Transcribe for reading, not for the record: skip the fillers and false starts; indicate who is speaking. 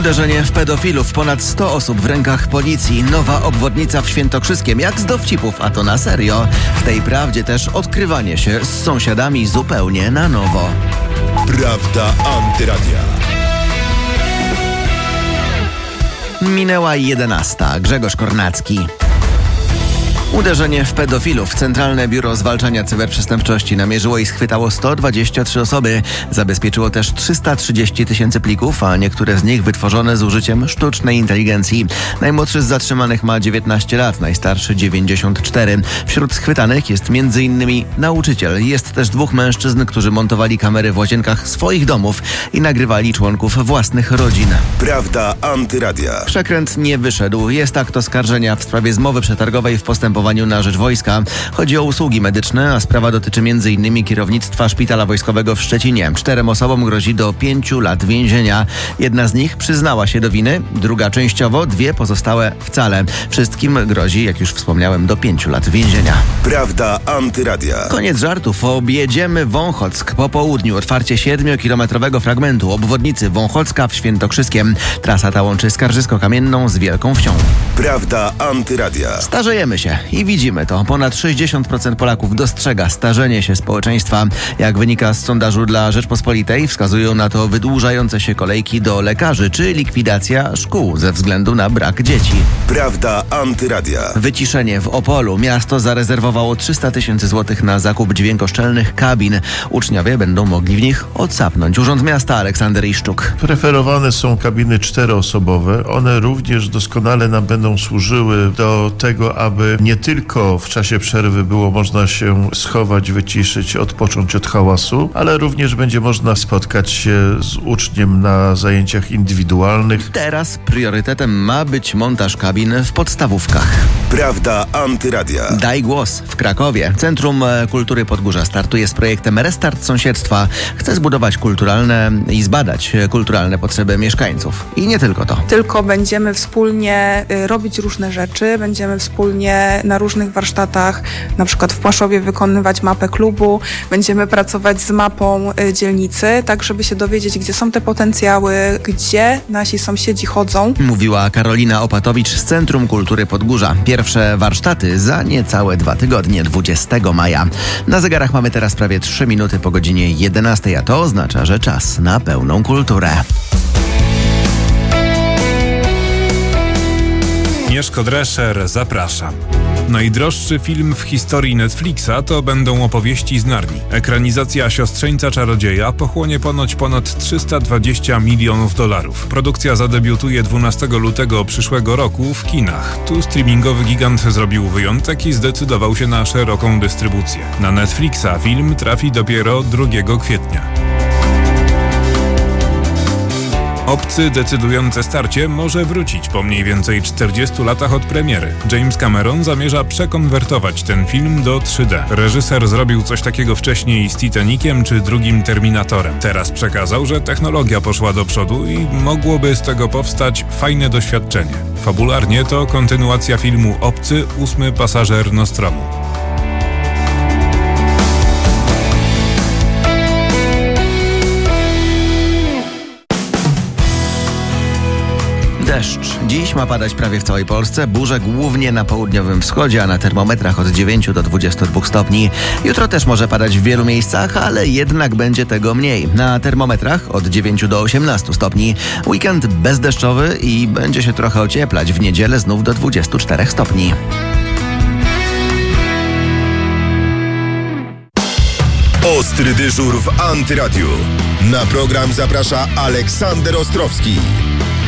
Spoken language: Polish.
Speaker 1: Uderzenie w pedofilów. Ponad 100 osób w rękach policji. Nowa obwodnica w Świętokrzyskiem. Jak z dowcipów, a to na serio. W tej prawdzie też odkrywanie się z sąsiadami zupełnie na nowo.
Speaker 2: Prawda Antyradia.
Speaker 1: Minęła 11. Grzegorz Kornacki. Uderzenie w pedofilów. Centralne Biuro Zwalczania Cyberprzestępczości namierzyło i schwytało 123 osoby. Zabezpieczyło też 330 tysięcy plików, a niektóre z nich wytworzone z użyciem sztucznej inteligencji. Najmłodszy z zatrzymanych ma 19 lat, najstarszy 94. Wśród schwytanych jest m.in. nauczyciel. Jest też 2 mężczyzn, którzy montowali kamery w łazienkach swoich domów i nagrywali członków własnych rodzin.
Speaker 2: Prawda Antyradia.
Speaker 1: Przekręt nie wyszedł. Jest akt oskarżenia w sprawie zmowy przetargowej w postępowaniu na rzecz wojska. Chodzi o usługi medyczne, a sprawa dotyczy m.in. kierownictwa Szpitala Wojskowego w Szczecinie. 4 osobom grozi do 5 lat więzienia. Jedna z nich przyznała się do winy, druga częściowo, 2 pozostałe wcale. Wszystkim grozi, jak już wspomniałem, do 5 lat więzienia.
Speaker 2: Prawda Antyradia.
Speaker 1: Koniec żartów. Objedziemy Wąchock. Po południu otwarcie 7-kilometrowego fragmentu obwodnicy Wąchocka w Świętokrzyskiem. Trasa ta łączy Skarżysko-Kamienną z Wielką Wsią.
Speaker 2: Prawda Antyradia.
Speaker 1: Starzejemy się i widzimy to. Ponad 60% Polaków dostrzega starzenie się społeczeństwa. Jak wynika z sondażu dla Rzeczpospolitej, wskazują na to wydłużające się kolejki do lekarzy czy likwidacja szkół ze względu na brak dzieci.
Speaker 2: Prawda Antyradia.
Speaker 1: Wyciszenie w Opolu. Miasto zarezerwowało 300 tysięcy złotych na zakup dźwiękoszczelnych kabin. Uczniowie będą mogli w nich odsapnąć. Urząd Miasta Aleksander Iszczuk.
Speaker 3: Preferowane są kabiny 4-osobowe. One również doskonale nam będą służyły do tego, aby nie tylko w czasie przerwy było można się schować, wyciszyć, odpocząć od hałasu, ale również będzie można spotkać się z uczniem na zajęciach indywidualnych.
Speaker 1: Teraz priorytetem ma być montaż kabin w podstawówkach.
Speaker 2: Prawda Antyradia.
Speaker 1: Daj głos w Krakowie. Centrum Kultury Podgórza startuje z projektem Restart Sąsiedztwa. Chce zbudować kulturalne i zbadać kulturalne potrzeby mieszkańców. I nie tylko to.
Speaker 4: Tylko będziemy wspólnie robić różne rzeczy, będziemy wspólnie na różnych warsztatach, na przykład w Płaszowie wykonywać mapę klubu, będziemy pracować z mapą dzielnicy, tak żeby się dowiedzieć, gdzie są te potencjały, gdzie nasi sąsiedzi chodzą.
Speaker 1: Mówiła Karolina Opatowicz z Centrum Kultury Podgórza. Pierwsze warsztaty za niecałe 2 tygodnie, 20 maja. Na zegarach mamy teraz prawie 3 minuty po godzinie 11, a to oznacza, że czas na pełną kulturę.
Speaker 5: Mieszko Drescher, zapraszam. Najdroższy film w historii Netflixa to będą opowieści z Narni. Ekranizacja Siostrzeńca Czarodzieja pochłonie ponoć ponad 320 milionów dolarów. Produkcja zadebiutuje 12 lutego przyszłego roku w kinach. Tu streamingowy gigant zrobił wyjątek i zdecydował się na szeroką dystrybucję. Na Netflixa film trafi dopiero 2 kwietnia. Obcy decydujące starcie może wrócić po mniej więcej 40 latach od premiery. James Cameron zamierza przekonwertować ten film do 3D. Reżyser zrobił coś takiego wcześniej z Titaniciem czy drugim Terminatorem. Teraz przekazał, że technologia poszła do przodu i mogłoby z tego powstać fajne doświadczenie. Fabularnie to kontynuacja filmu Obcy, 8 pasażer Nostromu.
Speaker 1: Deszcz. Dziś ma padać prawie w całej Polsce, burze głównie na południowym wschodzie, a na termometrach od 9 do 22 stopni. Jutro też może padać w wielu miejscach, ale jednak będzie tego mniej. Na termometrach od 9 do 18 stopni. Weekend bezdeszczowy i będzie się trochę ocieplać. W niedzielę znów do 24 stopni.
Speaker 2: Ostry dyżur w Antyradiu. Na program zaprasza Aleksander Ostrowski.